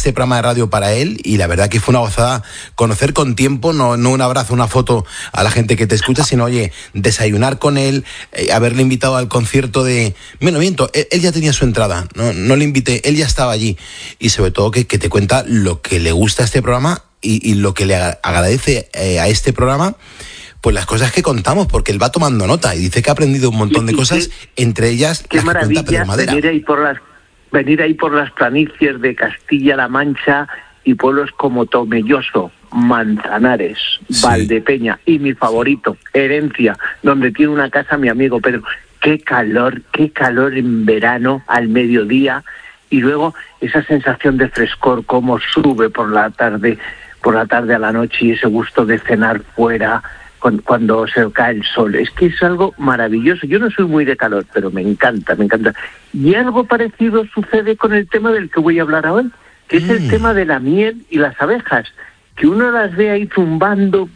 este programa de radio para él, y la verdad que fue una gozada conocer con tiempo, no un abrazo, una foto a la gente que te escucha, sino, oye, desayunar con él, haberle invitado al concierto de... Bueno, miento, él ya tenía su entrada, no le invité, él ya estaba allí, y sobre todo que te cuenta lo que le gusta a este programa y lo que le agradece a este programa, pues las cosas que contamos, porque él va tomando nota y dice que ha aprendido un montón de cosas, entre ellas qué las que cuenta Pedro Madera. Venir ahí por las planicies de Castilla-La Mancha y pueblos como Tomelloso, Manzanares, Valdepeña y mi favorito, Herencia, donde tiene una casa mi amigo Pedro. Qué calor en verano al mediodía, y luego esa sensación de frescor, cómo sube por la tarde a la noche, y ese gusto de cenar fuera cuando se cae el sol. Es que es algo maravilloso. Yo no soy muy de calor, pero me encanta. Y algo parecido sucede con el tema del que voy a hablar hoy, que es el tema de la miel y las abejas, que uno las ve ahí zumbando,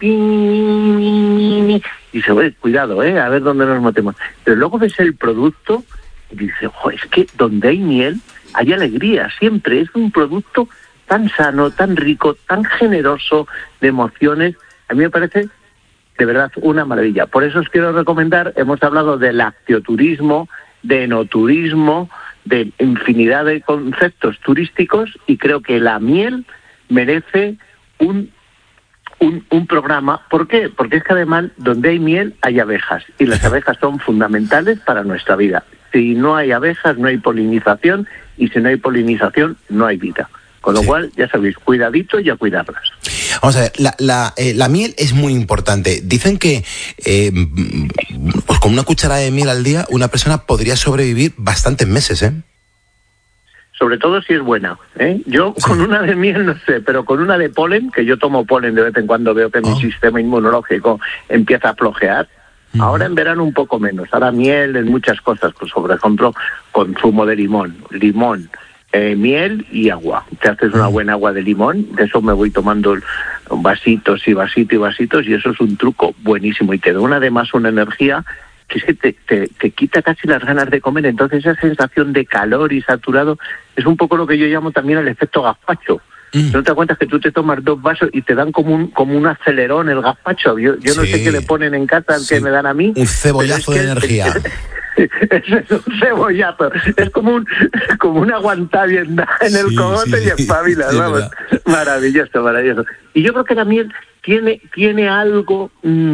y dice, oye, cuidado, a ver dónde nos metemos. Pero luego ves el producto y dices, es que donde hay miel hay alegría, siempre. Es un producto tan sano, tan rico, tan generoso de emociones. A mí me parece de verdad una maravilla. Por eso os quiero recomendar, hemos hablado de lactioturismo, de enoturismo, de infinidad de conceptos turísticos, y creo que la miel merece un programa. ¿Por qué? Porque es que además donde hay miel hay abejas, y las abejas son fundamentales para nuestra vida. Si no hay abejas no hay polinización, y si no hay polinización no hay vida. Con lo cual, ya sabéis, cuidadito y a cuidarlas. Vamos a ver, la miel es muy importante. Dicen que pues con una cucharada de miel al día una persona podría sobrevivir bastantes meses, ¿eh? Sobre todo si es buena, ¿eh? Yo con una de miel no sé, pero con una de polen, que yo tomo polen de vez en cuando, veo que mi sistema inmunológico empieza a flojear. Ahora en verano un poco menos. Ahora miel en muchas cosas, pues por ejemplo, consumo de limón, miel y agua. Te haces una buena agua de limón, de eso me voy tomando vasitos y vasitos, y eso es un truco buenísimo, y te da además una energía que es que te quita casi las ganas de comer. Entonces esa sensación de calor y saturado es un poco lo que yo llamo también el efecto gazpacho. ¿No te cuentas que tú te tomas 2 vasos y te dan como un acelerón el gazpacho? Yo no sé qué le ponen en casa, que me dan a mí. Un cebollazo de energía. Es un cebollazo, es como un aguantabién en el cogote y espabilas, vamos. Maravilloso. Y yo creo que la miel tiene algo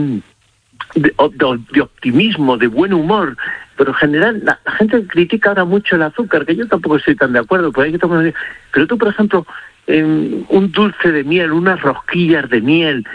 de optimismo, de buen humor, pero en general la gente critica ahora mucho el azúcar, que yo tampoco estoy tan de acuerdo, pero tú, por ejemplo, un dulce de miel, unas rosquillas de miel,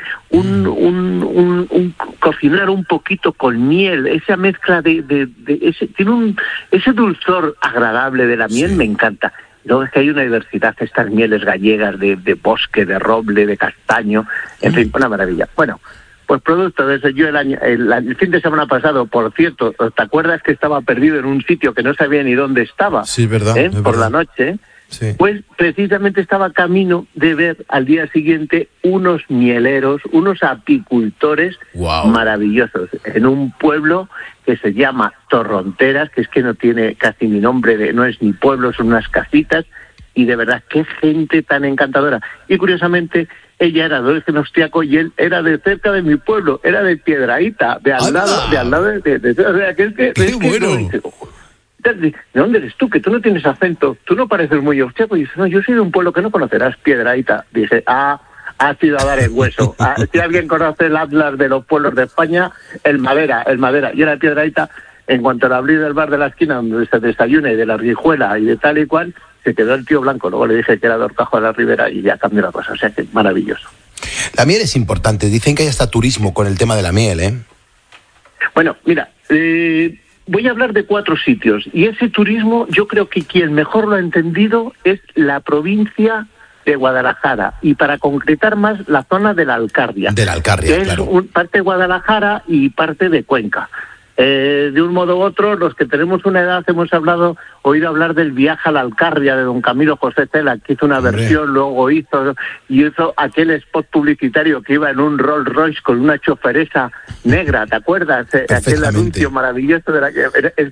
un cocinar un poquito con miel, esa mezcla de ese dulzor agradable de la miel, me encanta. Luego es que hay una diversidad, estas mieles gallegas de bosque, de roble, de castaño, en fin, una maravilla. Bueno, pues producto de eso, yo el fin de semana pasado, por cierto, ¿te acuerdas que estaba perdido en un sitio que no sabía ni dónde estaba? Sí, verdad. Por la noche. Sí. Pues precisamente estaba camino de ver al día siguiente unos mieleros, unos apicultores maravillosos, en un pueblo que se llama Torronteras, que es que no tiene casi ni nombre, no es ni pueblo, son unas casitas, y de verdad, qué gente tan encantadora. Y curiosamente, ella era de origen austriaco y él era de cerca de mi pueblo, era de Piedrahíta, de al lado, o sea, que es que... ¡Qué bueno! ¿De dónde eres tú? Que tú no tienes acento, tú no pareces muy austriaco. Y dice, no, yo soy de un pueblo que no conocerás, Piedrahíta. Dice, has ido a dar el hueso. Si alguien conoce el atlas de los pueblos de España, el Madera. Y era Piedrahíta, en cuanto al abrir del bar de la esquina donde se desayuna y de la Rijuela y de tal y cual, se quedó el tío blanco. Luego le dije que era de Horcajo de la Ribera y ya cambió la cosa. O sea que maravilloso. La miel es importante. Dicen que hay hasta turismo con el tema de la miel, ¿eh? Bueno, mira, voy a hablar de 4 sitios, y ese turismo yo creo que quien mejor lo ha entendido es la provincia de Guadalajara, y para concretar más, la zona de la Alcarria. De la Alcarria, que claro. Es parte de Guadalajara y parte de Cuenca. De un modo u otro, los que tenemos una edad hemos oído hablar del viaje a la Alcarria de don Camilo José Cela, que hizo una versión, luego hizo aquel spot publicitario que iba en un Rolls Royce con una choferesa negra, ¿te acuerdas? Aquel anuncio maravilloso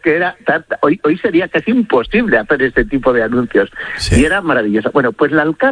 hoy sería casi imposible hacer ese tipo de anuncios, y era maravilloso. Bueno, pues la Alcarria